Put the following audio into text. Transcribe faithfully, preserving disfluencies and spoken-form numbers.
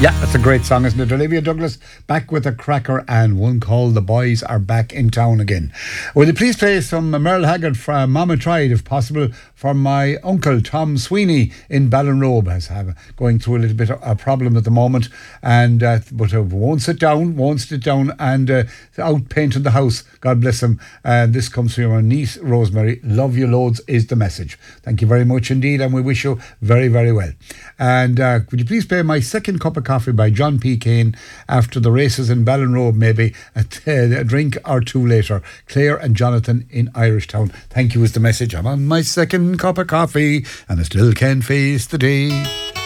Yeah, that's a great song, isn't it? Olivia Douglas back with a cracker and one called The Boys Are Back in Town Again. Will you please play some Merle Haggard from Mama Tried, if possible, for my uncle Tom Sweeney in Ballinrobe, has have going through a little bit of a problem at the moment, and uh, but uh, won't sit down, won't sit down, and uh, out painting the house. God bless him. And this comes from your niece Rosemary. Love you loads is the message. Thank you very much indeed, and we wish you very, very well. And uh, would you please play my second cup of coffee by John P. Kane after the races in Ballinrobe, maybe at, uh, a drink or two later. Claire and Jonathan in Irishtown. Thank you is the message. I'm on my second cup of coffee and I still can't face the day.